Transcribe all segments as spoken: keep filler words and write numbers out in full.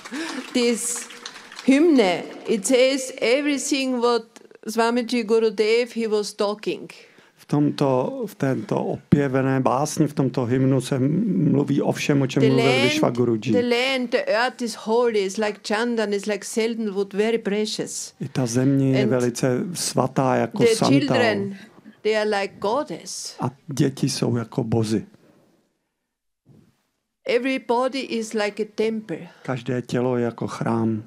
this hymn, it says everything what Swamiji Gurudev, he was talking. V tomto, v této opěvené básni, v tomto hymnu se mluví o všem, o čem The mluvil land, Vishvaguruji. the land, the earth is holy, it's like chandan, it's like sandalwood, very precious. I ta země je And velice svatá jako The santal. children, they are like goddess. A děti jsou jako bozy. Every body is like a temple. Každé tělo je jako chrám.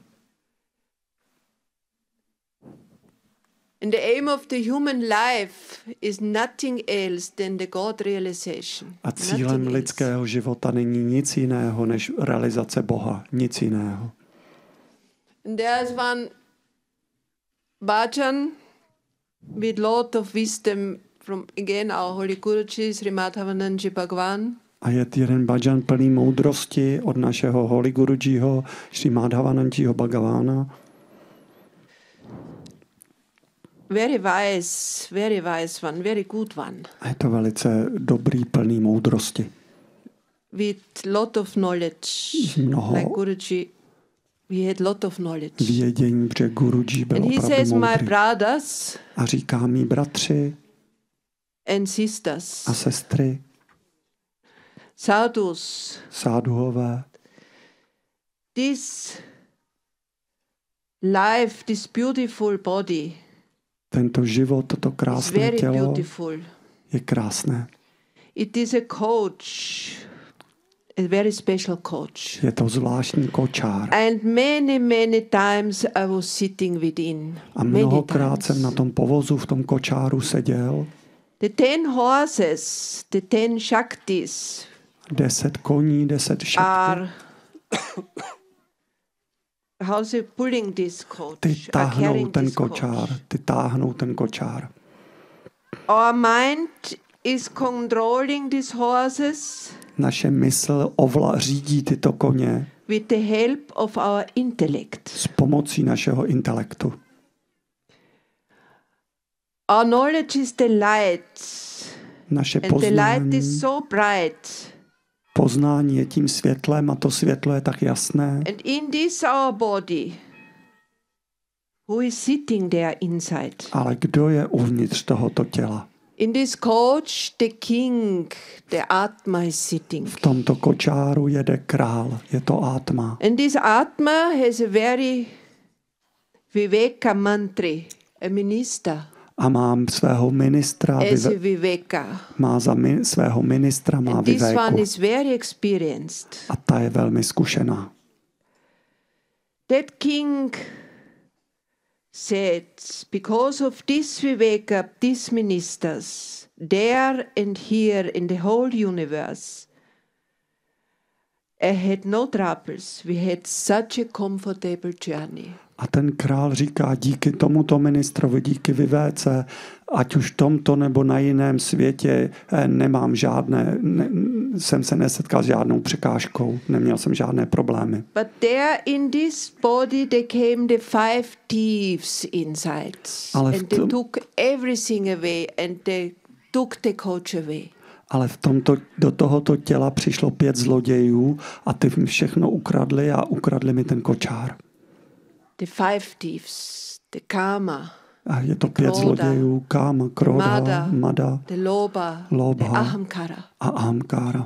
And the aim of the human life is nothing else than the God realization. A cílem Nothing else. lidského života není nic jiného než realizace Boha. Nic jiného. And there's one bhajan with lot of wisdom from, again, our Holy Guruji, Sri Madhavanandaji Bhagavan. A je jeden bhajan plný moudrosti od našeho Holy Gurujiho, Sri Madhavanandajiho Bhagavána. Very wise, very wise one, very good one. A je to velice dobrý, plný moudrosti. With lot of knowledge. Mnoho Like Guruji, we had lot of knowledge. vědění, protože Guruji byl And he opravdu says, my moudrý. brothers A říká mý bratři and sisters, a sestry, sadhus, sáduhové, this life, this beautiful body tento život, toto is krásné very tělo beautiful. je krásné. It is a coach, a very special coach. Je to zvláštní kočár. And many, many times I was sitting within. A Many mnohokrát jsem times. na tom povozu, v tom kočáru seděl. The ten horses, the ten shaktis Deset koní, deset šakty. are how's they pulling this coach? Ty are táhnou carrying ten this coach. kočár. Ty táhnou ten kočár. Our mind is controlling these horses Naše mysl ovla řídí tyto koně with the help of our intellect. s pomocí našeho intelektu. Our knowledge is the light, Naše and the light poznání, is so bright. poznání je tím světlem a to světlo je tak jasné. And in this our body, who is sitting there inside? Ale kdo je uvnitř tohoto těla? In this coach, the king, the Atma is sitting. V tomto kočáru jede král, je to Atma. And this Atma has a very Viveka mantri, a minister, A mám svého ministra, as a vive, Viveka. má za mi, svého ministra, má And this one Vivéku. is very experienced. A ta je velmi zkušená. That king said, because of this Viveka, these ministers, there and here in the whole universe, I had no troubles. We had such a comfortable journey. A ten král říká, díky tomuto ministrovi, díky Vivéce, ať už v tomto nebo na jiném světě eh, nemám žádné, ne, jsem se nesetkal s žádnou překážkou, neměl jsem žádné problémy. But there in this body there came the five thieves inside. Ale v And they tom- took everything away and they took the coach away. Ale v tomto, do tohoto těla přišlo pět zlodějů a ty mi všechno ukradli a ukradli mi ten kočár. The five thieves, the Kama, A je to pět Króda, zlodějů, Káma, Króda, Mada, Mada the Loba, Lobha. the Ahamkara. a Ahamkára.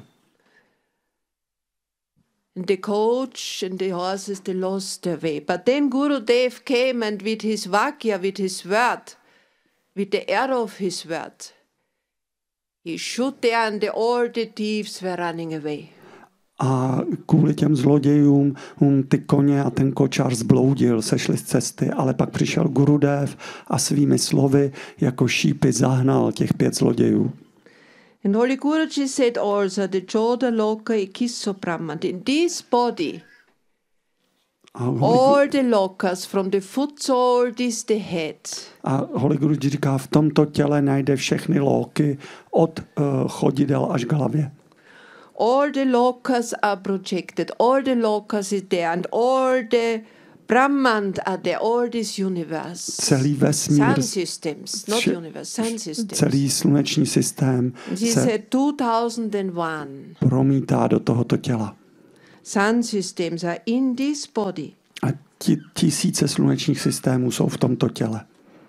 And the coach and the horses, they lost their way. But then Gurudev came and with his Vakya, with his word, with the arrow of his word, he shoot there and the, all the thieves were running away. A kvůli těm zlodějům um, ty koně a ten kočár zbloudil, sešli z cesty, ale pak přišel Gurudev a svými slovy jako šípy zahnal těch pět zlodějů. And Holy Guruji said also, the Joda Loka Ikiso Brahman, in this body, A Holy, all the lokas from the foot sole is the head. a Holy Guruji říká, v tomto těle najde všechny lóky od uh, chodidel až k hlavě. All the lokas are projected, all the lokas is there, and all the Brahman are there, all this universe. Celý vesmír, Sun systems, not vše- universe, sun systems. celý sluneční systém This se is two thousand one. promítá do tohoto těla. sun systems are in this body. A ti, tisíce slunečních systémů jsou v tomto těle.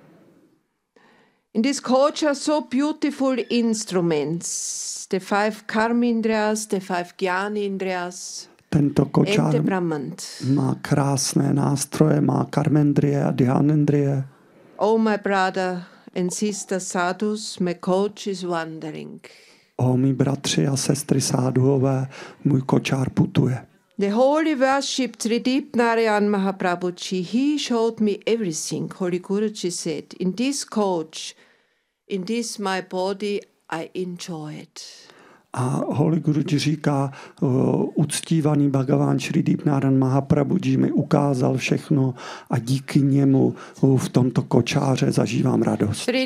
In this coach are so beautiful instruments. The five karmindriyas, the five jnanindriyas. Tento kočár má krásné nástroje, má karmendrie a dhyanendrie. Oh my brother and sister sadhus, my coach is wandering. O mý bratři a sestry sáduové, můj kočár putuje. The holy worship Tridip Narayan Mahaprabhuji, he showed me everything. Holy Guruji said, in this coach, in this my body, I enjoy it. A Holy Guruji říká, uh, uctívaný Bhagavan Tridip Narayan Mahaprabhuji mi ukázal všechno a díky němu uh, v tomto kočáře zažívám radost.